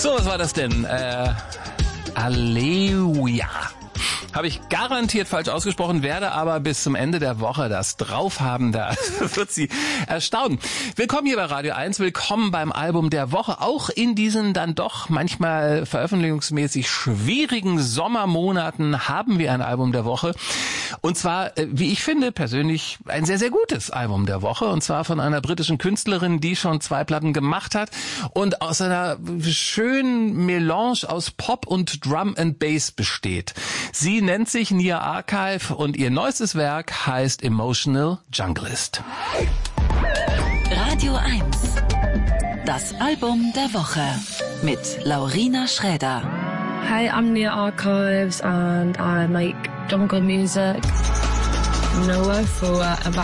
So, was war das denn? Aleluia. Habe ich garantiert falsch ausgesprochen, werde aber bis zum Ende der Woche das drauf haben, da wird Sie erstaunen. Willkommen hier bei Radio 1, willkommen beim Album der Woche, auch in diesen dann doch manchmal veröffentlichungsmäßig schwierigen Sommermonaten haben wir ein Album der Woche. Und zwar, wie ich finde, persönlich ein sehr, sehr gutes Album der Woche. Und zwar von einer britischen Künstlerin, die schon 2 Platten gemacht hat und aus einer schönen Melange aus Pop und Drum and Bass besteht. Sie nennt sich Nia Archive und ihr neuestes Werk heißt Emotional Junglist. Radio 1, das Album der Woche mit Laurina Schräder. Hey, I'm Nia Archives and I make jungle music. Noah for about